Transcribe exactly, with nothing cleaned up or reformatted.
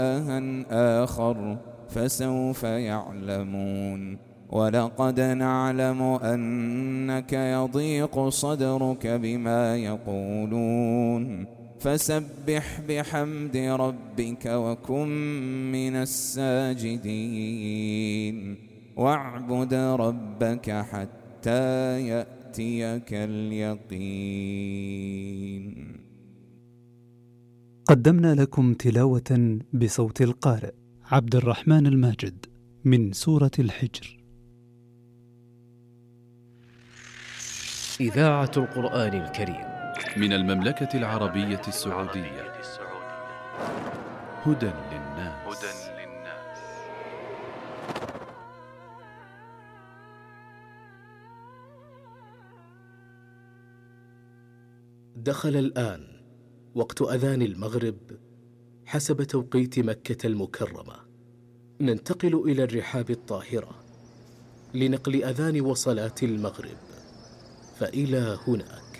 إلها آخر فسوف يعلمون. ولقد نعلم أنك يضيق صدرك بما يقولون فسبح بحمد ربك وكن من الساجدين واعبد ربك حتى يأتيك اليقين. قدمنا لكم تلاوة بصوت القارئ عبد الرحمن الماجد من سورة الحجر. إذاعة القرآن الكريم من المملكة العربية السعودية. هدى للناس. دخل الآن وقت أذان المغرب حسب توقيت مكة المكرمة. ننتقل إلى الرحاب الطاهرة لنقل أذان وصلاة المغرب، فإلى هناك.